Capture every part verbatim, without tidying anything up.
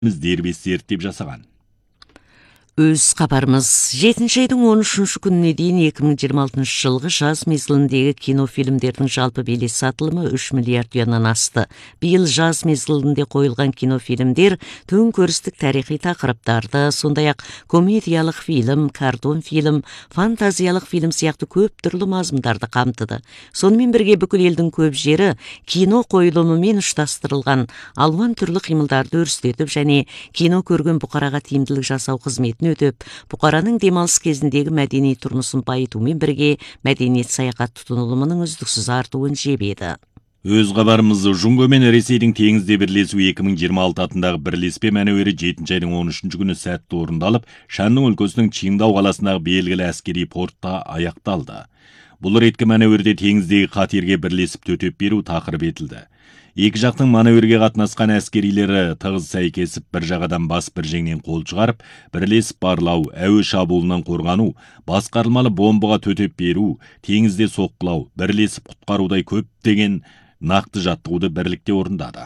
дербес зерттеп жасаған. Өз қабарымыз жетінші айдың он үшінші күніне дейін екі мың жиырма алтыншы жылғы жаз мезгіліндегі кинофильмдердің жалпы билет сатылымы үш миллиард юаннан асты. Биыл жаз мезгілінде қойылған кинофильмдер төңкерістік тарихи тақырыптарды, сондай-ақ комедиялық фильм, картон фильм, фантазиялық фильм сияқты көп түрлі мазмұндарды қамтыды. Сонымен бірге бүкіл елдің көп жері кино қойылымымен ұштастырылған алуан түрлі қимылдарды өрістетіп және кино көрген бұқараға тиімділік жасау қызметін өтіп, бұқараның демалыс кезіндегі мәдени тұрмысын байытумен бірге мәдениет саяхат тұтынылымының үздіксіз артуын жебеді. Өз хабарымыз Жұңго мен Ресейдің теңізде бірлесуі екі мың жиырма алты атындағы бірлеспе мәнеуері жетінші айдың он үшінші күні сәтті орындалып, Шанның өлкесінің Чиндау қаласындағы белгілі әскери портта аяқталды. Бұл реткі мәнеуерде теңіздегі қатерге бірлесіп төтеп беру тақырып етілді. Екі жақтың маневрге қатынасқан әскерилері тығыз сәйкесіп бір жағадан бас бір жеңнен қол шығарып, бірлесіп барлау, әуе шабуылынан қорғану, басқарылмалы бомбаға төтеп беру, теңізде соққылау, бірлесіп құтқарудай көптеген нақты жаттығуды бірлікте орындады.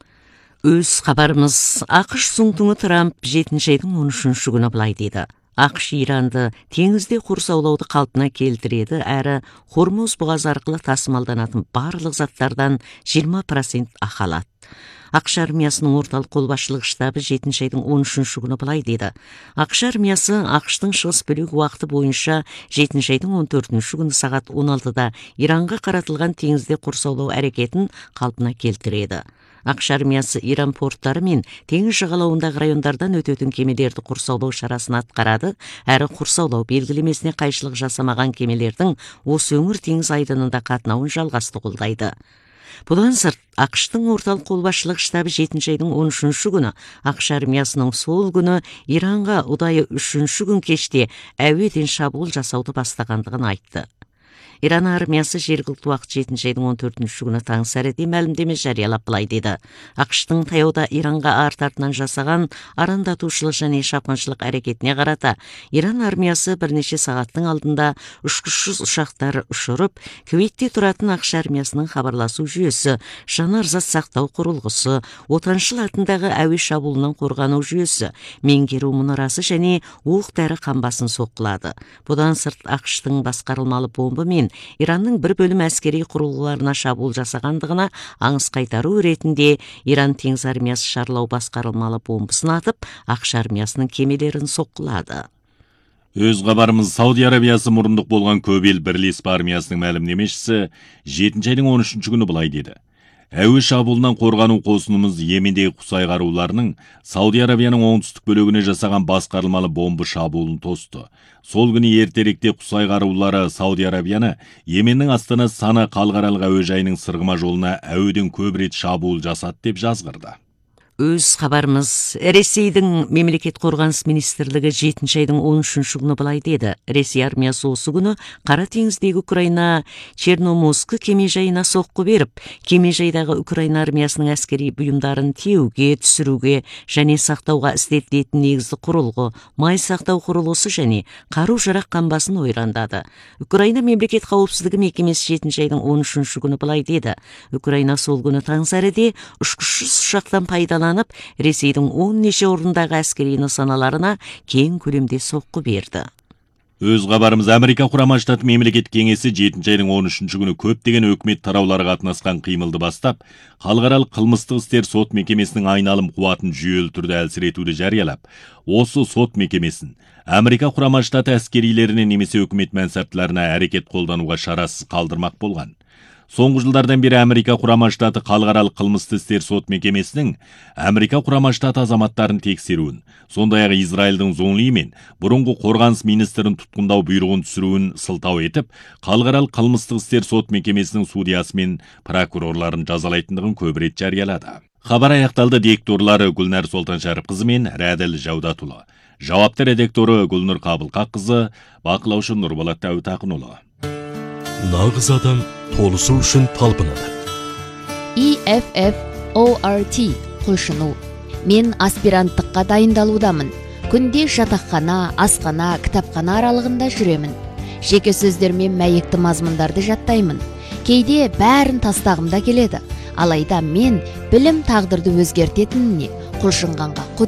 Өз хабарымыз ақш Зұңтұңы Трамп жетінші айдың он үшінші күні былай дейді. ақш Иранды теңізде қоршаулауды қалпына келтіреді, әрі Хормуз бұғазы арқылы тасымалданатын барлық заттардан жиырма процент ақы алады. ақш армиясының орталық қолбасшылық штабы жетінші айдың он үшінші күні былай дейді. ақш армиясы ақштың шығыс бөлігі уақыты бойынша жетінші айдың он төртінші күні сағат он алтыда Иранға қаратылған теңізде қоршаулау әрекетін қалпына келтіреді. ақш армиясы Иран порттары мен теңіз жағалауындағы райондардан өтетін кемелерді құрсаулау шарасын атқарады, әрі құрсаулау белгілемесіне қайшылық жасамаған кемелердің осы өңір теңіз айдынында қатынауын жалғасты қолдайды. Бұдан сырт, ақштың орталық қолбасшылық штабы жетінші айдың он үшінші күні ақш армиясының сол күні Иранға ұдайы үшінші күн кеште әуеден шабуыл жасауды бастағандығын айтты. Иран армиясы жергілікті уақыт жетінші айдың он төртінші күні таң сәріде мәлімдеме жариялап былай деді. ақштың таяуда Иранға арт-артынан жасаған арандатушылық және шапқыншылық әрекетіне қарата Иран армиясы бірнеше сағаттың алдында ұшқышсыз ұшақтар ұшырып, Кувейтте тұратын ақш армиясының хабарласу жүйесі, жанар зат сақтау құрылғысы, отаншыл атындағы әуе шабуылынан қорғану жүйесі, меңгеру мұнарасы және оқ-дәрі қамбасын соққылады. Бұдан сырт ақштың басқарылмалы бомба мен Иранның бір бөлім әскери құрылғыларына шабуыл жасағандығына аңыз қайтару ретінде Иран теңіз армиясы шарлау басқарылмалы бомбасын атып, ақш армиясының кемелерін соққылады. Өз хабарымыз Сауд Арабиясы мұрындық болған көп ел бірлесіп армиясының мәлімдемешісі жетінші айдың он үшінші күні былай деді. Әуе шабуылынан қорғану қосынымыз Йемендегі Құсай қаруларының Сауд Арабияның оңтүстік бөлігіне жасаған басқарылмалы бомба шабуылын тосты. Сол күні ертеректе Құсай қарулары Сауд Арабияны Йеменнің астанасы Сана халықаралық әуежайының сырғыма жолына әуеден көп рет шабуыл жасады деп жазғырды. Өз хабарымыз Ресейдің мемлекет қорғаныс министрлігі жетінші айдың он үшінші күні былай деді. Ресей армиясы осы күні Қара теңіздегі Украина Черноморск кемежайына соққы беріп, кемежайдағы Украина армиясының әскери бұйымдарын теуге, түсіруге және сақтауға істетілетін негізді құрылғы, май сақтау құрылғысы және қару-жарақ қамбасын ойрандады. Украина мемлекет қауіпсіздігі мекемесі жетінші айдың он үшінші күні былай деді. Украина сол күні таң сәріде ұшқышсыз ұшақтан пайдаланып Ресейдің он неше орындағы әскери нысаналарына кең көлемде соққы берді. Өз хабарымыз Америка Құрама Штаты мемлекет кеңесі жетінші айдың он үшінші күні көптеген өкімет тараулары қатынасқан қимылды бастап, халықаралық қылмыстық істер сот мекемесінің айналым қуатын жүйелі түрде әлсіретуді жариялап, осы сот мекемесін Америка Құрама Штаты әскерилеріне немесе өкімет мәнсаптыларына әрекет қолдануға шарасыз қалдырмақ болған. Соңғы жылдардан бері Америка Құрама Штаты халықаралық қылмысты істер сот мекемесінің Америка Құрама Штаты азаматтарын тексеруін, сондай-ақ Израильдің Зонли мен бұрынғы қорғаныс министрін тұтқындау бұйрығын түсіруін сылтау етіп, халықаралық қылмыстық істер сот мекемесінің судьясы мен прокурорларын жазалайтындығын көп рет жариялады. Хабар аяқталды. Директорлары Гүлнар Солтаншәріпқызы мен Рәділ Жаудатұлы. Жауапты редакторы Гүлнұр Қабылқаққызы, бақылаушы Нұрболат Тәуітақынұлы. Нағыз адам толысу үшін талпынады. И Эф Эф О Р Т құлшыну. Мен аспиранттыққа дайындалудамын. Күнде жатақхана, асхана, кітапхана аралығында жүремін. Жеке сөздермен мәйекті мазмұндарды жаттаймын. Кейде бәрін тастағымда келеді. Алайда мен білім тағдырды өзгертетініне, құлшынғанға